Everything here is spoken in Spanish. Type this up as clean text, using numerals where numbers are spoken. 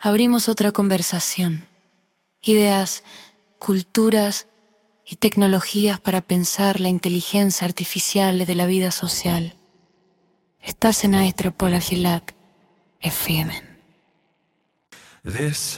abrimos otra conversación. Ideas, culturas y tecnologías para pensar la inteligencia artificial de la vida social. Estás en Aestropolagilac FM.